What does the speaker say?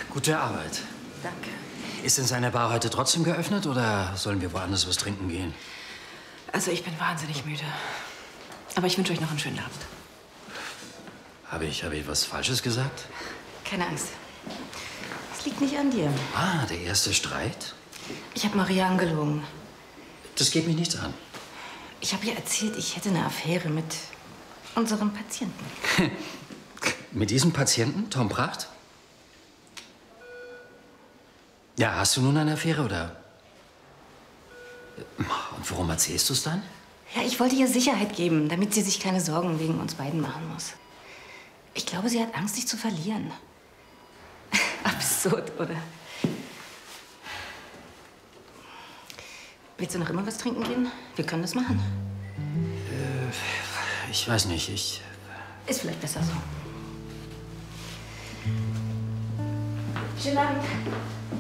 Gute Arbeit. Danke. Ist denn seine Bar heute trotzdem geöffnet oder sollen wir woanders was trinken gehen? Also ich bin wahnsinnig müde. Aber ich wünsche euch noch einen schönen Abend. Habe ich was Falsches gesagt? Keine Angst. Es liegt nicht an dir. Ah, der erste Streit? Ich habe Maria angelogen. Das geht mich nichts an. Ich habe ihr erzählt, ich hätte eine Affäre mit unserem Patienten. Mit diesem Patienten, Tom Pracht? Ja, hast du nun eine Affäre, oder? Und warum erzählst du es dann? Ja, ich wollte ihr Sicherheit geben, damit sie sich keine Sorgen wegen uns beiden machen muss. Ich glaube, sie hat Angst, dich zu verlieren. Absurd, oder? Willst du noch immer was trinken gehen? Wir können das machen. Ich weiß nicht, Ist vielleicht besser so. Schönen Abend.